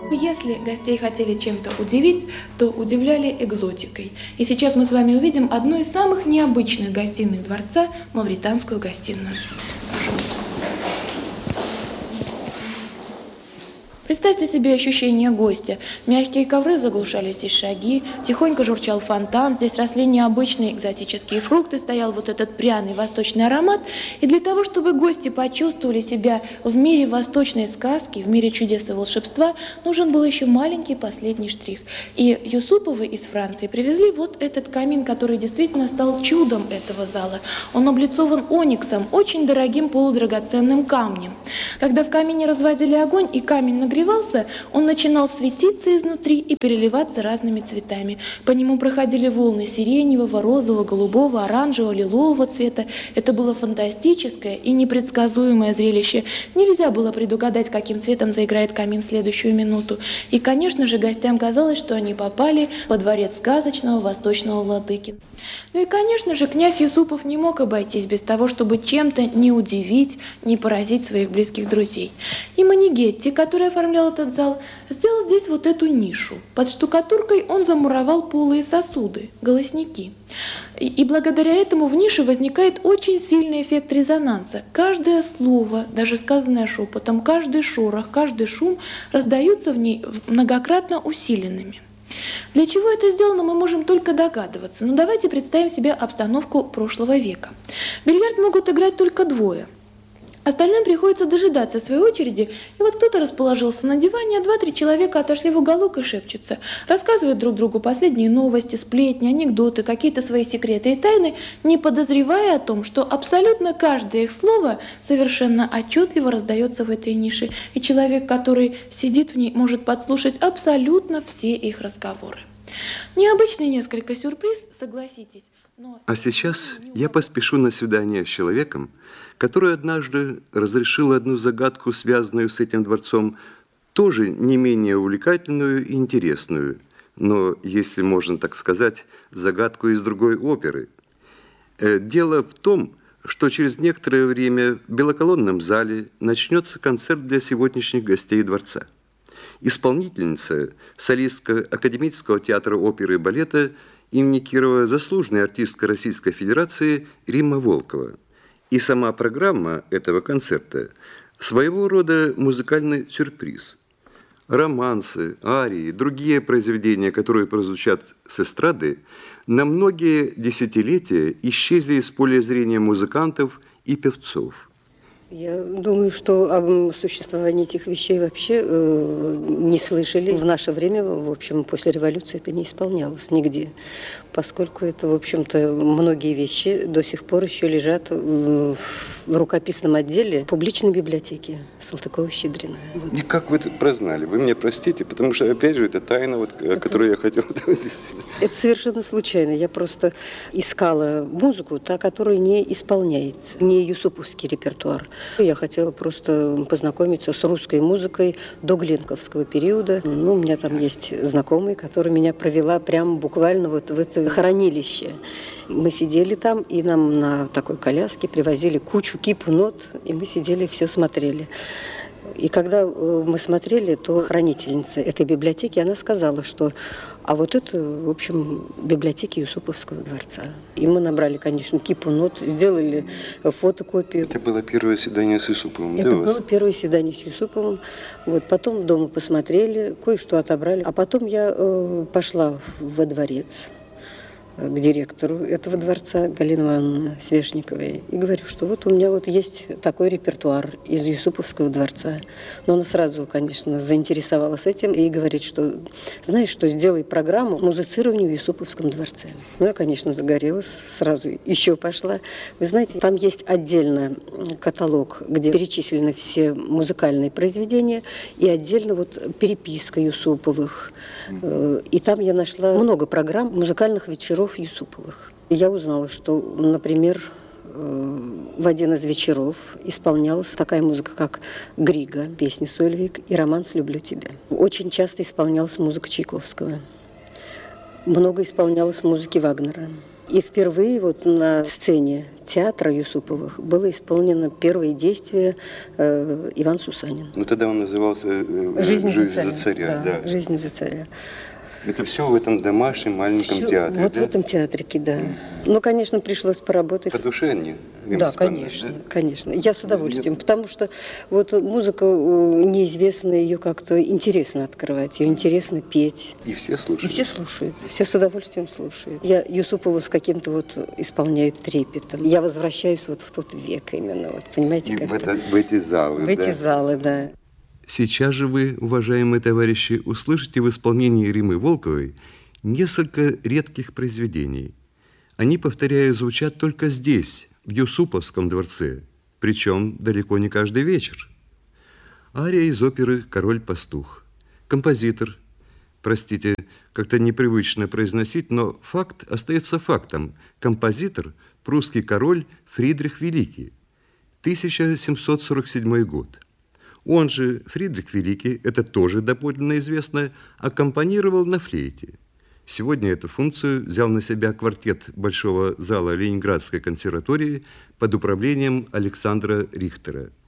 Если гостей хотели чем-то удивить, то удивляли экзотикой. И сейчас мы с вами увидим одну из самых необычных гостиных дворца – мавританскую гостиную. Представьте себе ощущение гостя. Мягкие ковры заглушали здесь шаги, тихонько журчал фонтан, здесь росли необычные экзотические фрукты, стоял вот этот пряный восточный аромат. И для того, чтобы гости почувствовали себя в мире восточной сказки, в мире чудес и волшебства, нужен был еще маленький последний штрих. И Юсуповы из Франции привезли вот этот камин, который действительно стал чудом этого зала. Он облицован ониксом, очень дорогим полудрагоценным камнем. Когда в камине разводили огонь и камень нагревался, он начинал светиться изнутри и переливаться разными цветами. По нему проходили волны сиреневого, розового, голубого, оранжевого, лилового цвета. Это было фантастическое и непредсказуемое зрелище. Нельзя было предугадать, каким цветом заиграет камин в следующую минуту. И, конечно же, гостям казалось, что они попали во дворец сказочного восточного владыки. Ну и, конечно же, князь Юсупов не мог обойтись без того, чтобы чем-то не удивить, не поразить своих близких друзей. И Манигетти, который оформлял этот зал, сделал здесь вот эту нишу. Под штукатуркой он замуровал полые сосуды, голосники. И благодаря этому в нише возникает очень сильный эффект резонанса. Каждое слово, даже сказанное шепотом, каждый шорох, каждый шум раздаются в ней многократно усиленными. Для чего это сделано, мы можем только догадываться. Но давайте представим себе обстановку прошлого века. Бильярд могут играть только двое. Остальным приходится дожидаться своей очереди, и вот кто-то расположился на диване, а 2-3 человека отошли в уголок и шепчутся, рассказывают друг другу последние новости, сплетни, анекдоты, какие-то свои секреты и тайны, не подозревая о том, что абсолютно каждое их слово совершенно отчетливо раздается в этой нише, и человек, который сидит в ней, может подслушать абсолютно все их разговоры. Необычный несколько сюрприз, согласитесь. А сейчас я поспешу на свидание с человеком, который однажды разрешил одну загадку, связанную с этим дворцом, тоже не менее увлекательную и интересную, но, если можно так сказать, загадку из другой оперы. Дело в том, что через некоторое время в белоколонном зале начнется концерт для сегодняшних гостей дворца. Исполнительница, солистка Академического театра оперы и балета имени Кирова, заслуженная артистка Российской Федерации Римма Волкова. И сама программа этого концерта – своего рода музыкальный сюрприз. Романсы, арии, другие произведения, которые прозвучат с эстрады, на многие десятилетия исчезли из поля зрения музыкантов и певцов. Я думаю, что об существовании этих вещей вообще не слышали. В наше время, в общем, после революции это не исполнялось нигде, поскольку это, в общем-то, многие вещи до сих пор еще лежат в рукописном отделе публичной библиотеки Салтыкова-Щедрина. Вот. И как вы это прознали? Вы меня простите, потому что, опять же, это тайна, вот, которую я хотела здесь. Это совершенно случайно. Я просто искала музыку, та, которая не исполняется, не юсуповский репертуар. Я хотела просто познакомиться с русской музыкой до Гленковского периода. Ну, у меня там есть знакомый, который меня провела прямо буквально вот в это хранилище. Мы сидели там, и нам на такой коляске привозили кипу нот, и мы сидели, все смотрели. И когда мы смотрели, то хранительница этой библиотеки, она сказала, что а вот это, в общем, библиотеки Юсуповского дворца. И мы набрали, конечно, кипу нот, сделали фотокопию. Это было первое свидание с Юсуповым, Это было первое свидание с Юсуповым. Вот, потом дома посмотрели, кое-что отобрали. А потом я пошла во дворец к директору этого дворца, Галине Ивановне Свешниковой, и говорю, что вот у меня вот есть такой репертуар из Юсуповского дворца. Но она сразу, конечно, заинтересовалась этим и говорит, что, знаешь что, сделай программу музицирования в Юсуповском дворце. Ну, я, конечно, загорелась, сразу еще пошла. Вы знаете, там есть отдельно каталог, где перечислены все музыкальные произведения, и отдельно вот переписка Юсуповых. И там я нашла много программ музыкальных вечеров Юсуповых. И я узнала, что, например, в один из вечеров исполнялась такая музыка, как Грига, песни Сольвик и романс «Люблю тебя». Очень часто исполнялась музыка Чайковского. Много исполнялась музыки Вагнера. И впервые вот на сцене театра Юсуповых было исполнено первое действие Иван Сусанин. Ну, тогда он назывался «Жизнь за царя». Да. «Жизнь за царя». Это все в этом домашнем маленьком театре, Вот да? в этом театрике, да. Ну, конечно, пришлось поработать. По душе они? Да, конечно, конечно. Я с удовольствием, потому что вот музыка неизвестная, ее как-то интересно открывать, ее интересно петь. И все слушают? И все слушают, все с удовольствием слушают. Я Юсупову с каким-то вот исполняю трепетом. Я возвращаюсь вот в тот век именно, вот, понимаете, как в эти залы, в эти залы, да. Сейчас же вы, уважаемые товарищи, услышите в исполнении Риммы Волковой несколько редких произведений. Они, повторяю, звучат только здесь, в Юсуповском дворце, причем далеко не каждый вечер. Ария из оперы «Король-пастух». Композитор, простите, как-то непривычно произносить, но факт остается фактом. Композитор – прусский король Фридрих Великий, 1747 год. Он же, Фридрих Великий, это тоже доподлинно известно, аккомпанировал на флейте. Сегодня эту функцию взял на себя квартет Большого зала Ленинградской консерватории под управлением Александра Рихтера.